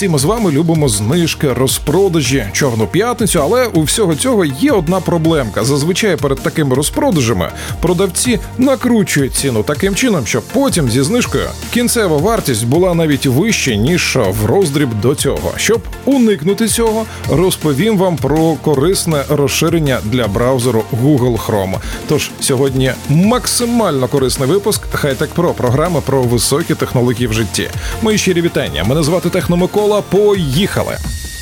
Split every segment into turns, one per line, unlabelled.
Всі ми з вами любимо знижки, розпродажі, Чорну п'ятницю, але у всього цього є одна проблемка. Зазвичай перед такими розпродажами продавці накручують ціну таким чином, щоб потім зі знижкою кінцева вартість була навіть вища, ніж в роздріб до цього. Щоб уникнути цього, розповім вам про корисне розширення для браузеру Google Chrome. Тож сьогодні максимально корисний випуск High-Tech Pro, програми про високі технології в житті. Мої щирі вітання. Мене звати Техномикола. Поїхали!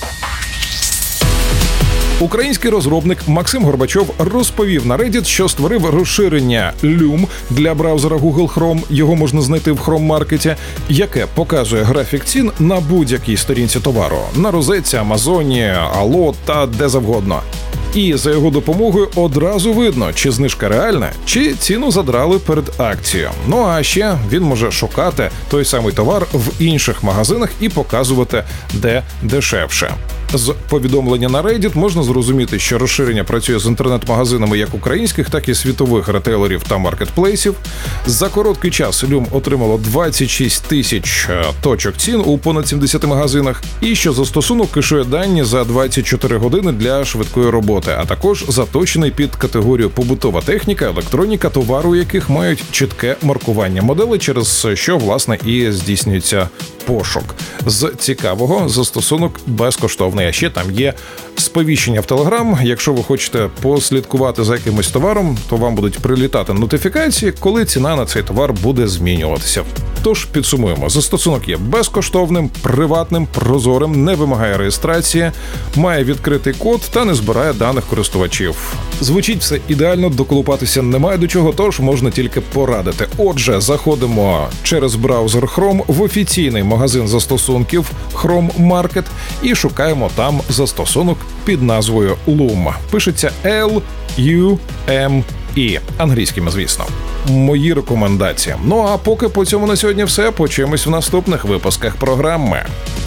Український розробник Максим Горбачов розповів на Reddit, що створив розширення Loom для браузера Google Chrome, його можна знайти в Chrome-маркеті, яке показує графік цін на будь-якій сторінці товару – на розетці, Амазоні, Allo та де завгодно. І за його допомогою одразу видно, чи знижка реальна, чи ціну задрали перед акцією. Ну а ще він може шукати той самий товар в інших магазинах і показувати, де дешевше. З повідомлення на Reddit можна зрозуміти, що розширення працює з інтернет-магазинами як українських, так і світових ретейлерів та маркетплейсів. За короткий час Loom отримало 26 тисяч точок цін у понад 70 магазинах, і що застосунок кешує дані за 24 години для швидкої роботи, а також заточений під категорію побутова техніка, електроніка, товару, у яких мають чітке маркування моделей, через що, власне, і здійснюється пошук. З цікавого, застосунок безкоштовний, а ще там є сповіщення в Telegram. Якщо ви хочете послідкувати за якимось товаром, то вам будуть прилітати нотифікації, коли ціна на цей товар буде змінюватися. Тож, підсумуємо. Застосунок є безкоштовним, приватним, прозорим, не вимагає реєстрації, має відкритий код та не збирає даних користувачів. Звучить все ідеально, доколупатися немає до чого, тож можна тільки порадити. Отже, заходимо через браузер Chrome в офіційний магазин застосунків Chrome Market і шукаємо там застосунок під назвою Loom. Пишеться L-U-M-E, англійськими, звісно. Мої рекомендації. Ну а поки по цьому на сьогодні все. Почуємось в наступних випусках програми.